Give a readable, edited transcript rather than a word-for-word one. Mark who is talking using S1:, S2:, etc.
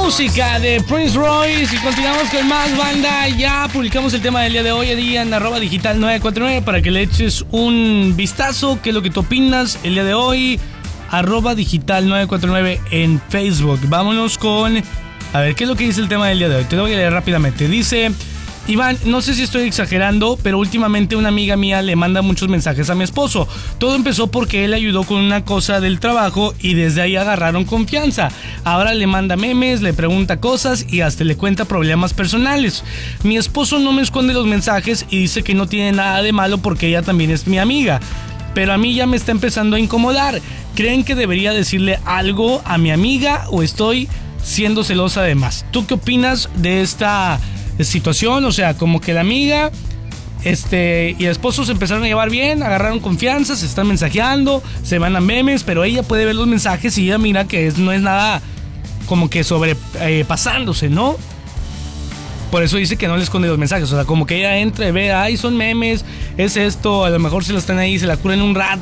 S1: música de Prince Royce y continuamos con más banda. Ya publicamos el tema del día de hoy en @digital949 para que le eches un vistazo. ¿Qué es lo que tú opinas el día de hoy? @digital949 en Facebook. Vámonos con... A ver, ¿qué es lo que dice el tema del día de hoy? Te lo voy a leer rápidamente. Dice... Iván, no sé si estoy exagerando, pero últimamente una amiga mía le manda muchos mensajes a mi esposo. Todo empezó porque él ayudó con una cosa del trabajo y desde ahí agarraron confianza. Ahora le manda memes, le pregunta cosas y hasta le cuenta problemas personales. Mi esposo no me esconde los mensajes y dice que no tiene nada de malo porque ella también es mi amiga. Pero a mí ya me está empezando a incomodar. ¿Creen que debería decirle algo a mi amiga o estoy siendo celosa de más? ¿Tú qué opinas de esta situación? O sea, como que la amiga y el esposo se empezaron a llevar bien, agarraron confianza, se están mensajeando, se van a memes, pero ella puede ver los mensajes y ella mira que no es nada como que sobrepasándose, ¿no? Por eso dice que no le esconde los mensajes. O sea, como que ella entra y ve, ay, son memes, es esto, a lo mejor se lo están ahí, se la curan un rato